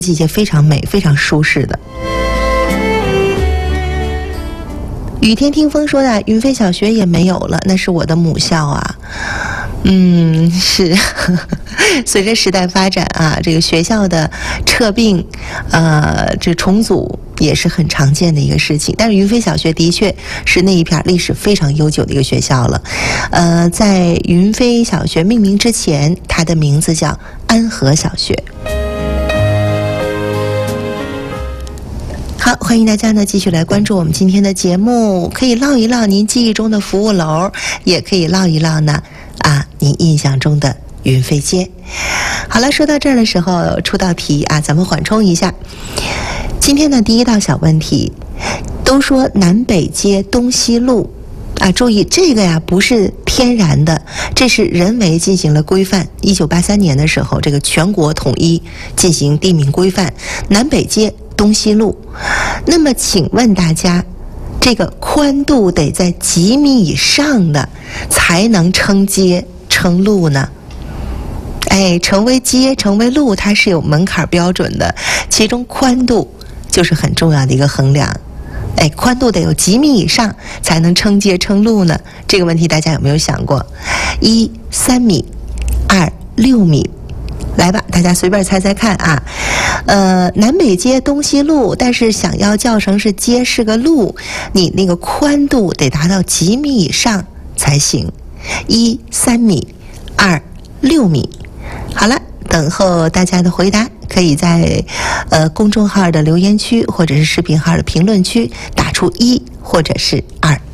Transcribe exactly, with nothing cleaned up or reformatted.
季节非常美、非常舒适的。雨天听风说的，云飞小学也没有了，那是我的母校啊。嗯，是随着时代发展啊，这个学校的撤并，呃，这重组也是很常见的一个事情。但是云飞小学的确是那一片历史非常悠久的一个学校了。呃，在云飞小学命名之前，它的名字叫安和小学。好，欢迎大家呢继续来关注我们今天的节目，可以唠一唠您记忆中的服务楼，也可以唠一唠呢啊您印象中的云飞街。好了，说到这儿的时候出道题啊，咱们缓冲一下。今天的第一道小问题，都说南北街东西路啊，注意这个呀不是天然的，这是人为进行了规范。一九八三年的时候，这个全国统一进行地名规范，南北街东西路。那么请问大家，这个宽度得在几米以上的才能称街称路呢？哎，成为街成为路它是有门槛标准的，其中宽度就是很重要的一个衡量。哎，宽度得有几米以上才能称街称路呢？这个问题大家有没有想过？一三米，二六米。来吧，大家随便猜猜看啊。呃，南北街东西路，但是想要叫成是街是个路，你那个宽度得达到几米以上才行。一三米，二六米。好了，等候大家的回答，可以在呃公众号的留言区或者是视频号的评论区打出一或者是二。